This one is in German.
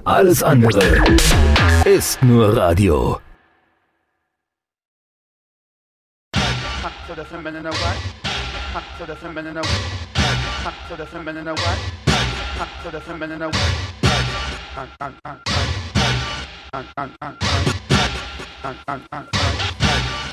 Alles andere ist nur Radio. To the feminine what? To the feminine what? To the feminine what? To the feminine what?